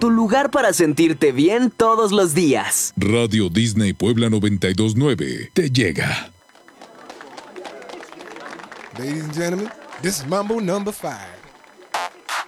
tu lugar para sentirte bien todos los días. Radio Disney Puebla 92.9 te llega. Ladies and gentlemen, this is Mambo number 5.